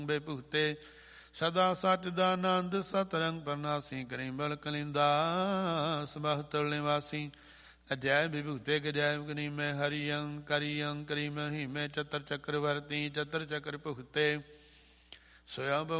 ਬੇਭੁਗਤੇ ਸਦਾ ਸੱਚ ਦਾ ਆਨੰਦ ਸਤਰੰਗ ਪਰਨਾਸੀ ਕਰੀ ਬਲ ਕਲਿੰਦਾ ਸਬਹਤ ਨਿਵਾਸੀ ਅਜੈ ਵਿਭੁਗਤੇ ਗਜੈ ਗਨੀ ਮੈਂ ਹਰੀਅੰ ਕਰੀਅੰ ਕਰੀ ਮਹੀ ਮੈਂ ਚਤਰ ਚੱਕਰ ਵਰਤੀ ਚਤਰ ਚੱਕਰ ਭੁਗਤੇ ਸੋਇਆ